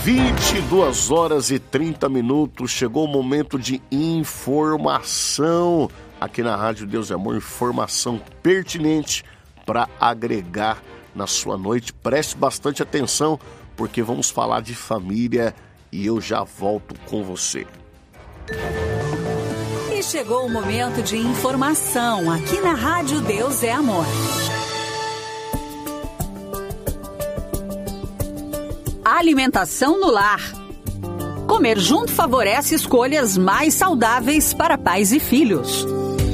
22h30. Chegou o momento de informação. Aqui na Rádio Deus é Amor, informação pertinente para agregar na sua noite. Preste bastante atenção, porque vamos falar de família e eu já volto com você. E chegou o momento de informação aqui na Rádio Deus é Amor. Alimentação no lar. Comer junto favorece escolhas mais saudáveis para pais e filhos.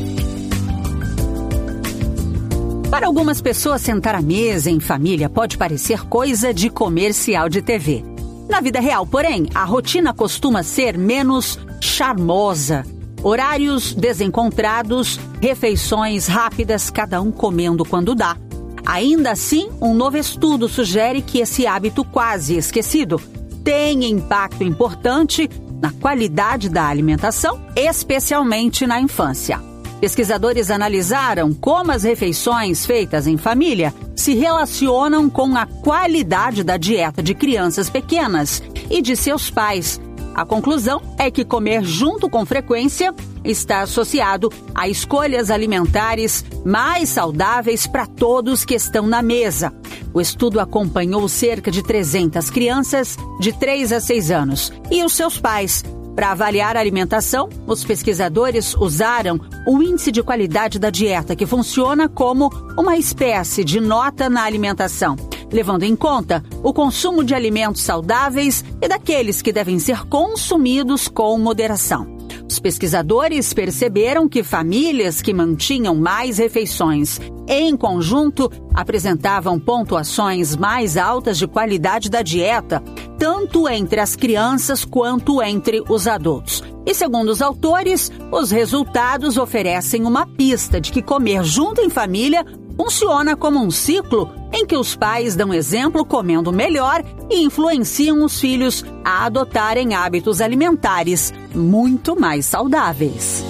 Para algumas pessoas, sentar à mesa em família pode parecer coisa de comercial de TV. Na vida real, porém, a rotina costuma ser menos charmosa. Horários desencontrados, refeições rápidas, cada um comendo quando dá. Ainda assim, um novo estudo sugere que esse hábito quase esquecido tem impacto importante na qualidade da alimentação, especialmente na infância. Pesquisadores analisaram como as refeições feitas em família se relacionam com a qualidade da dieta de crianças pequenas e de seus pais. A conclusão é que comer junto com frequência está associado a escolhas alimentares mais saudáveis para todos que estão na mesa. O estudo acompanhou cerca de 300 crianças de 3 a 6 anos e os seus pais. Para avaliar a alimentação, os pesquisadores usaram o índice de qualidade da dieta, que funciona como uma espécie de nota na alimentação, levando em conta o consumo de alimentos saudáveis e daqueles que devem ser consumidos com moderação. Os pesquisadores perceberam que famílias que mantinham mais refeições em conjunto apresentavam pontuações mais altas de qualidade da dieta, tanto entre as crianças quanto entre os adultos. E segundo os autores, os resultados oferecem uma pista de que comer junto em família funciona como um ciclo em que os pais dão exemplo comendo melhor e influenciam os filhos a adotarem hábitos alimentares muito mais saudáveis.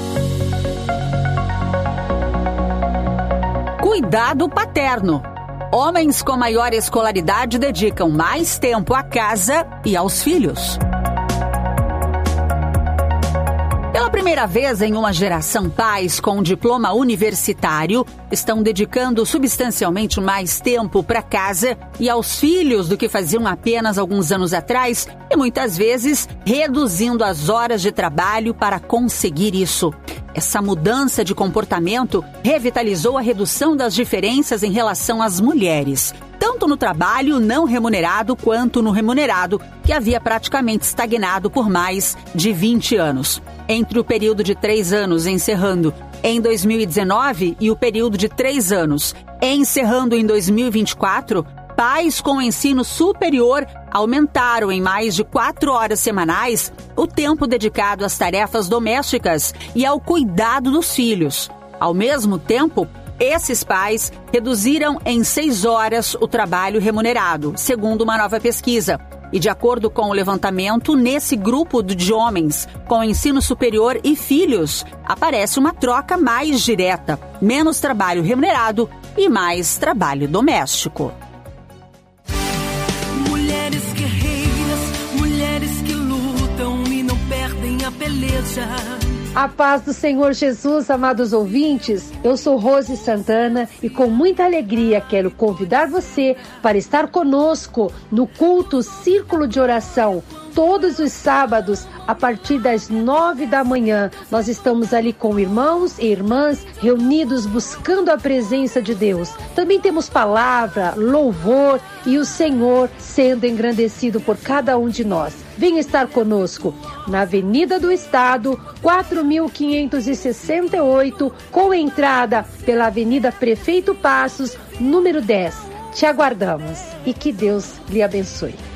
Cuidado paterno. Homens com maior escolaridade dedicam mais tempo à casa e aos filhos. Pela primeira vez em uma geração, pais com diploma universitário estão dedicando substancialmente mais tempo para casa e aos filhos do que faziam apenas alguns anos atrás e muitas vezes reduzindo as horas de trabalho para conseguir isso. Essa mudança de comportamento revitalizou a redução das diferenças em relação às mulheres, tanto no trabalho não remunerado quanto no remunerado, que havia praticamente estagnado por mais de 20 anos. Entre o período de 3 anos encerrando em 2019 e o período de 3 anos encerrando em 2024, pais com ensino superior aumentaram em mais de 4 horas semanais o tempo dedicado às tarefas domésticas e ao cuidado dos filhos. Ao mesmo tempo, esses pais reduziram em 6 horas o trabalho remunerado, segundo uma nova pesquisa. E de acordo com o levantamento, nesse grupo de homens com ensino superior e filhos, aparece uma troca mais direta, menos trabalho remunerado e mais trabalho doméstico. Mulheres guerreiras, mulheres que lutam e não perdem a peleja. A paz do Senhor Jesus, amados ouvintes, eu sou Rose Santana e com muita alegria quero convidar você para estar conosco no culto Círculo de Oração. Todos os sábados, a partir das 9 da manhã, nós estamos ali com irmãos e irmãs reunidos buscando a presença de Deus. Também temos palavra, louvor e o Senhor sendo engrandecido por cada um de nós. Venha estar conosco na Avenida do Estado, 4.568, com entrada pela Avenida Prefeito Passos, número 10. Te aguardamos e que Deus lhe abençoe.